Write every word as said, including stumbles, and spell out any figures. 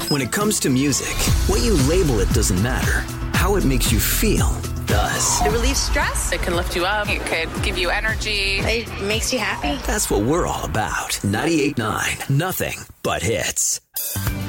When it comes to music, what you label it doesn't matter. How it makes you feel does. It relieves stress. It can lift you up. It could give you energy. It makes you happy. That's what we're all about. ninety-eight point nine. Nothing but hits.